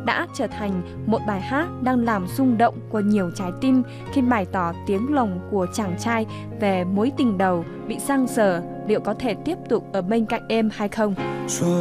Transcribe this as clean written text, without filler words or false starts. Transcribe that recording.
đã trở thành một bài hát đang làm rung động của nhiều trái tim khi bày tỏ tiếng lòng của chàng trai về mối tình đầu bị giang dở, liệu có thể tiếp tục ở bên cạnh em hay không.